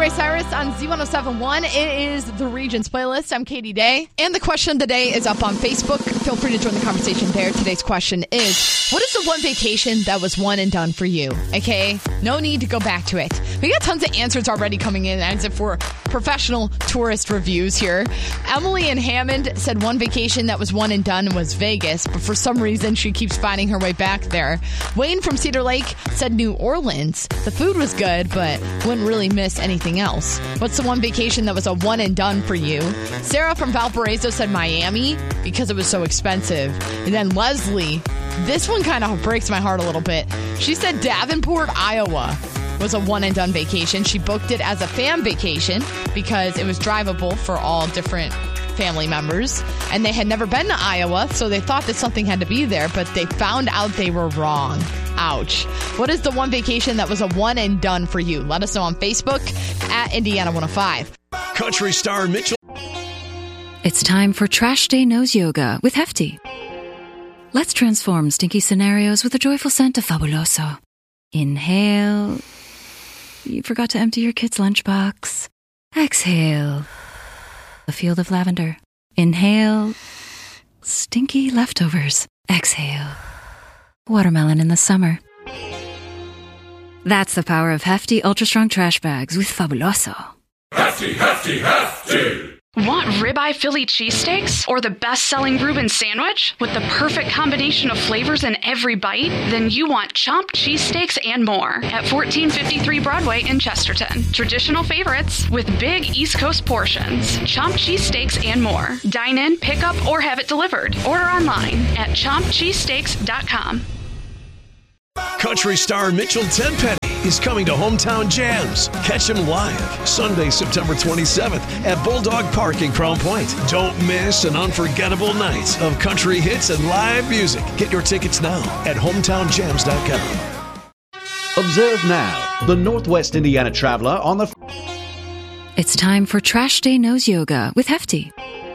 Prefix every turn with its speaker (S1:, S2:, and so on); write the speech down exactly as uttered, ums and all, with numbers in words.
S1: Ray Cyrus on Z one oh seven point one. It is the Regions playlist. I'm Katie Day. And the question of the day is up on Facebook. Feel free to join the conversation there. Today's question is, what is the one vacation that was one and done for you? Okay? No need to go back to it. We got tons of answers already coming in as if we're professional tourist reviews here. Emily in Hammond said one vacation that was one and done was Vegas, but for some reason she keeps finding her way back there. Wayne from Cedar Lake said New Orleans. The food was good, but wouldn't really miss anything else. What's the one vacation that was a one and done for you? Sarah from Valparaiso said Miami because it was so expensive. And then Leslie, this one kind of breaks my heart a little bit. She said Davenport, Iowa was a one and done vacation. She booked it as a fam vacation because it was drivable for all different family members, and they had never been to Iowa, so they thought that something had to be there, but they found out they were wrong. Ouch. What is the one vacation that was a one and done for you? Let us know on Facebook at Indiana one oh five.
S2: Country star Mitchell.
S3: It's time for Trash Day Nose Yoga with Hefty. Let's transform stinky scenarios with a joyful scent of Fabuloso. Inhale. You forgot to empty your kid's lunchbox. Exhale. A field of lavender. Inhale. Stinky leftovers. Exhale. Watermelon in the summer. That's the power of Hefty Ultra Strong Trash Bags with Fabuloso.
S4: Hefty, hefty, hefty!
S5: Want ribeye Philly cheesesteaks or the best-selling Reuben sandwich with the perfect combination of flavors in every bite? Then you want Chomped cheesesteaks and more at fourteen fifty-three Broadway in Chesterton. Traditional favorites with big East Coast portions. Chomped cheesesteaks and more. Dine in, pick up, or have it delivered. Order online at chomped cheesesteaks dot com.
S2: Country star Mitchell Tenpenny is coming to Hometown Jams. Catch him live Sunday, September twenty-seventh at Bulldog Park in Crown Point. Don't miss an unforgettable night of country hits and live music. Get your tickets now at hometown jams dot com.
S6: Observe now the Northwest Indiana traveler on the...
S3: It's time for Trash Day Nose Yoga with Hefty.